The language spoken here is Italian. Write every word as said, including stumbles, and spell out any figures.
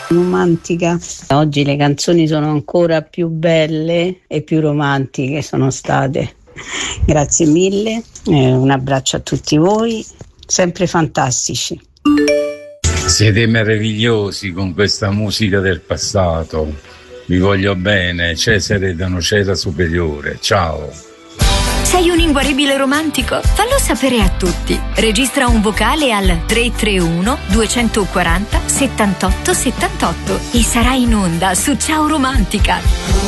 romantica. Oggi le canzoni sono ancora più belle e più romantiche sono state. Grazie mille, eh, un abbraccio a tutti voi, sempre fantastici. Siete meravigliosi con questa musica del passato. Vi voglio bene, Cesare da Nocera Superiore. Ciao. Sei un inguaribile romantico? Fallo sapere a tutti. Registra un vocale al tre tre uno due quattro zero settantotto settantotto e sarai in onda su Ciao Romantica.